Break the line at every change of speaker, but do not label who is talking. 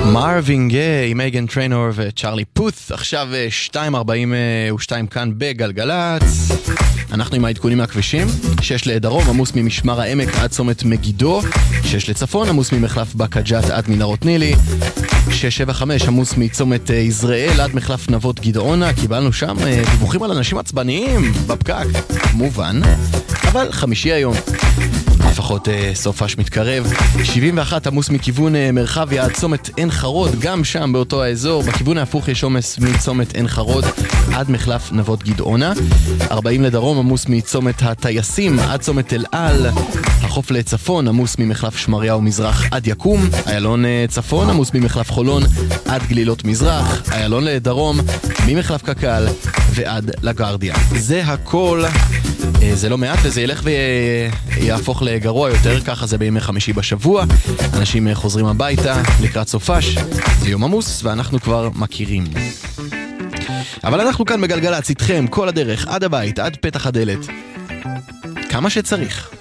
מרווין גיי, מייגן טריינור וצ'רלי פות. עכשיו 2:42 כאן בגלגלץ. אנחנו עם העדכונים מהכבישים. 6 לדרום, עמוס ממשמר העמק עד צומת מגידו. 6 לצפון, עמוס ממחלף בקג'ת עד מנהרות נילי. 675, עמוס מצומת יזרעאל עד מחלף נבות גדעונה. קיבלנו שם דיווחים על אנשים עצבניים בפקק, מובן, אבל חמישי היום, לפחות סופש מתקרב. 71, עמוס מכיוון מרחביה עד צומת עין חרוד, גם שם באותו האזור. בכיוון ההפוך יש עומס מצומת עין חרוד עד מחלף נבות גדעונה. 40 לדרום, עמוס מצומת הטייסים עד צומת אל על. החוף לצפון, עמוס ממחלף שמריהו מזרח עד יקום. איילון צפון, עמוס ממחלף חולון עד גלילות מזרח. איילון לדרום, ממחלף קקל ועד לגרדיה. זה הכל. זה לא מעט, וזה ילך ויהפוך לגרוע יותר, ככה זה בימי חמישי בשבוע. אנשים חוזרים הביתה לקראת סופש, זה יום עמוס ואנחנו כבר מכירים. אבל אנחנו כאן בגלגלצ איתכם כל הדרך, עד הבית, עד פתח הדלת, כמה שצריך.